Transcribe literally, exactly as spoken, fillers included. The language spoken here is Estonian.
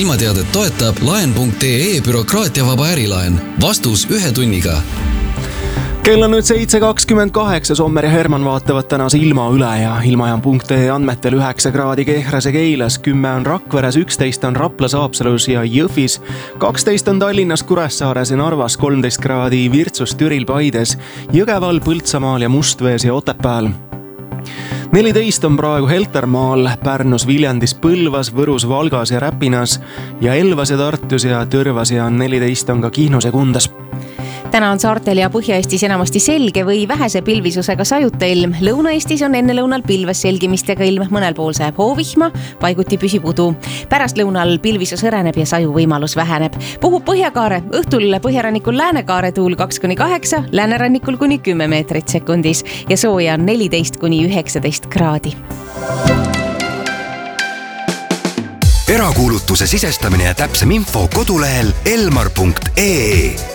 ilmateadet toetab laen punkt ee bürokraatiavaba ärilaen. Vastus ühe tunniga. Kell on nüüd seitse kakskümmend kaheksa, Sommer ja Herman vaatavad tänase ilma üle ja ilmajaam punkt ee andmetel üheksa kraadi Kehras ja Keilas, kümme on Rakveres, üksteist on Raplas, Haapsalus ja Jõhvis, kaksteist on Tallinnas, Kuressaares ja Narvas, kolmteist kraadi Virtsus, Türil, Paides, Jõgeval, Põltsamaal ja Mustvees ja Otepääl. neliteist on praegu Heltermaal, Pärnus, Viljandis, Põlvas, Võrus, Valgas ja Räpinas ja Elvas ja Tartus ja Tõrvas ja neliteist on ka Kihnus ja Kundas. Täna on saartel ja Põhja-Eestis enamasti selge või vähese pilvisusega sajuta ilm. Lõuna-Eestis on enne lõunal pilves selgimistega ilm, mõnel pool sajab hoovihma, paiguti püsib udu. Pärast lõunal pilvisus õreneb ja saju võimalus väheneb. Puhub Põhjakaare, õhtul põhjarannikul Läänekaare tuul kaks kuni kaheksa, läänerannikul kuni kümme meetrit sekundis ja sooja on neliteist kuni üheksateist kraadi. Erakuulutuse sisestamine ja täpsem info kodulehel elmar punkt ee.